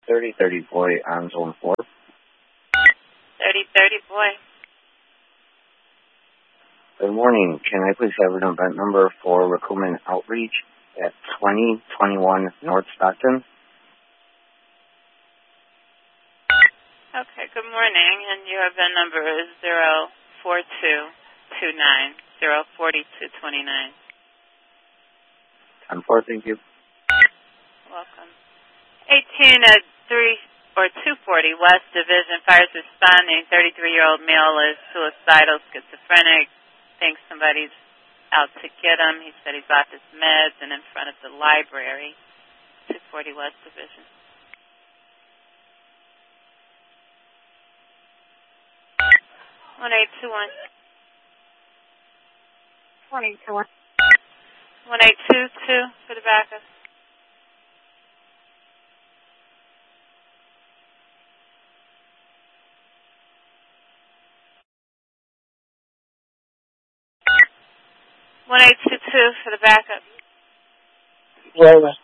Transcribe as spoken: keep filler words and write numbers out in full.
thirty thirty boy on zone four. thirty thirty boy. Good morning. Can I please have an event number for recruitment outreach at twenty twenty-one North Stockton? Okay, good morning. And your event number is zero four two two nine zero four two two nine. ten four, thank you. Welcome. eighteen at three or two forty West Division, fires responding. thirty-three-year-old male is suicidal, schizophrenic. Thinks somebody's out to get him. He said he's off his meds and in front of the library. two forty West Division. one eight two one. one eight two one. one eight two two for the backup. one eight two two for the backup. Yeah,